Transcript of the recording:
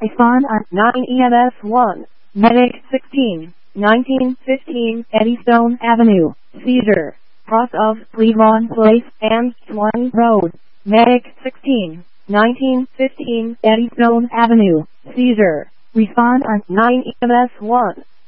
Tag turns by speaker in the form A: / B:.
A: Respond on 9 EMS 1. Medic 16, 1915 Eddystone Avenue. Seizure. Cross of Cleveland Place and Swan Road. Medic 16, 1915 Eddystone Avenue. Seizure. Respond on 9 EMS 1.